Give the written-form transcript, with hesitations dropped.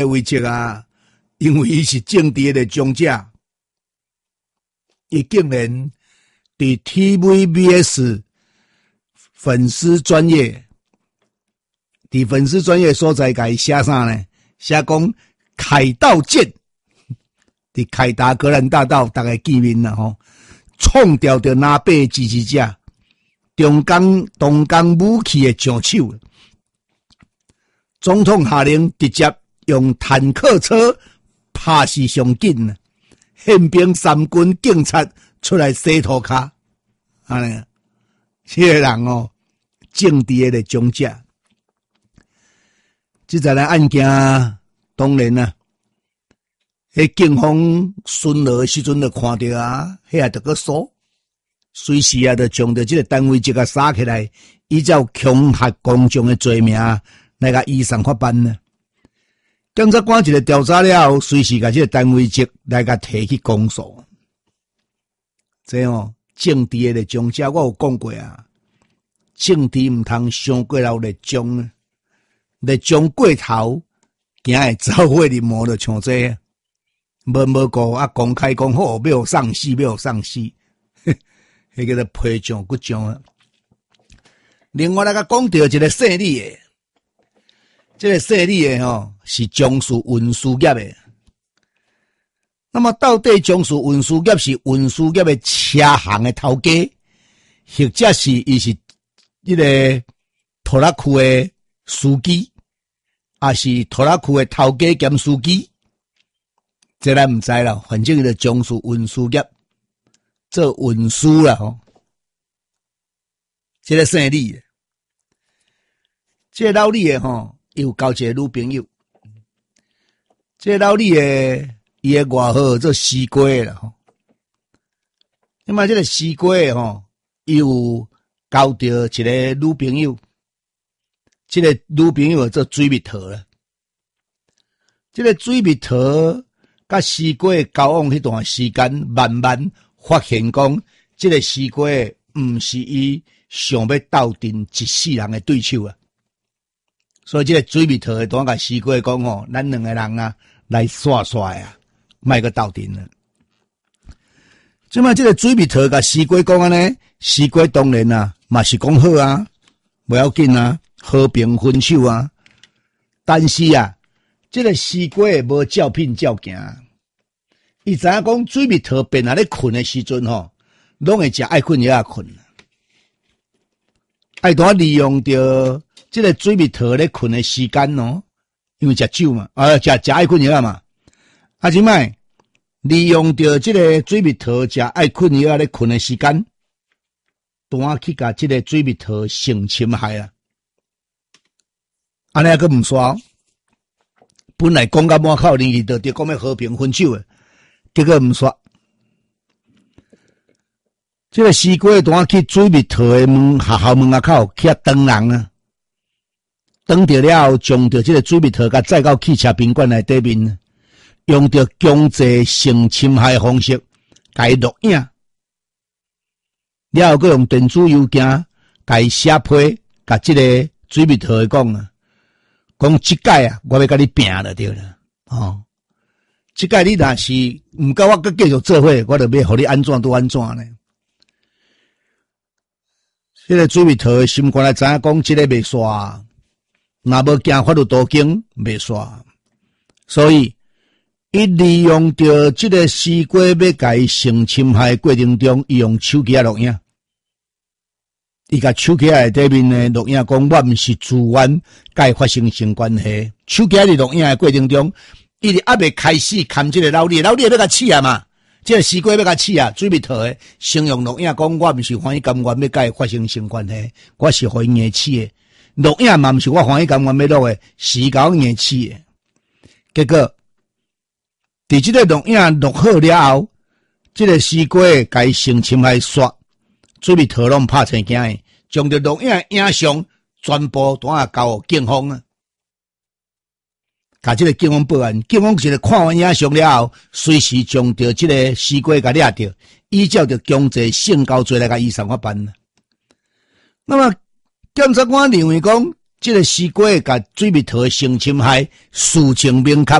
为职啊，因为伊是政治的强者，伊竟然伫 TVBS 粉丝专页，伫粉丝专页所在，甲伊写啥呢？写讲凯道剑，伫凯达格兰大道，大概见面啦吼，创掉着拿北支持者，动工武器的上手。总统下令直接用坦克车拍死上紧啊！宪兵3军警察出来洗涂骹，安尼，这个人哦，政治的强者。这个案件当然啊，迄警方巡逻时阵就看到啊，遐也得个锁，随时啊就将着这个单位这个杀起来，依照恐吓公众的罪名来个移送法办呢。检察官一个调查了后，随时甲这个单位籍来个提去公诉。这哦，政治的强者，我有讲过啊，政治唔通伤过头来将啊，来将过头，惊会走火入魔就像这样。无顾啊，公开讲好，要上死，迄叫做批将骨将啊。另外来个讲到一个姓李的，这个姓李的吼是江苏运输业的。那么到底江苏运输业是运输业的车行的头家，或者是伊是一个拖拉库的司机，还是拖拉库的头家兼司机？这咱唔知啦，反正就江苏运输业做运输啦吼。这个姓李的，这个老李的吼，有交一个女朋友。这个老李的，伊的外号做西瓜啦吼。那么这个西瓜吼，伊有交到一个女朋友，这个女朋友做水蜜桃啦。这个水蜜桃甲西瓜交往迄段时间，慢慢发现讲，这个西瓜毋是伊想要斗阵一世人的对手啊。所以这个水蜜桃当甲西瓜讲吼，咱两个人啊来耍耍啊，卖个斗阵了。即摆这个水蜜桃甲西瓜讲安尼，西瓜当然啊嘛是讲好啊，不要紧啊，和平分手啊。但是啊，这个西瓜无照聘照行，伊知影讲水蜜桃变啊咧困的时阵吼，拢会食爱困药啊困，爱多利用着这个水蜜桃咧困的时间哦，因为食酒嘛，食爱困药嘛，啊即摆利用着这个水蜜桃食爱困药咧困的时间，单去甲这个水蜜桃性侵害啊，安尼个毋煞。本来讲到满口灵气，就讲要和平分手诶，结果毋煞。这个西瓜单去水蜜桃诶门学校门口去遐等人啊，等着了后，将着这个水蜜桃甲载到汽车宾馆内底面，用着强制性侵害方式甲伊录影，了后佫用电子邮件甲伊写批，甲这个水蜜桃讲啊。讲即届啊，我要甲你拼了对了，哦，即届你若是毋甲我佮继续做伙，我就要互你安怎都安怎呢？这个水蜜桃的心肝来知影讲，即个袂煞，若无行法律途径袂煞，所以伊利用着即个西瓜要甲伊性侵害的过程中，伊用手机录影。伊甲手机内底面呢录影讲，我毋是自愿甲伊发生性关系。手机伫录影的过程中，伊还未开始看这个老李要甲试啊嘛，这个西瓜要甲试啊，水蜜桃的形容录影讲，我毋是欢喜甘愿要甲伊发生性关系，我是互伊硬试的。录影嘛毋是我欢喜甘愿要录的，是甲我硬试的。结果，伫这个录影录好了后，这个西瓜甲伊性侵害煞。水蜜桃拢拍成惊诶，将着录影影像全部都交警方啊，甲这个警方报案。警方是看完影像了后，随时将着这个西瓜甲抓着，依照着强制性交罪来甲移送法办。那么检察官认为讲， 这个西瓜甲水蜜桃性侵害，事情明确。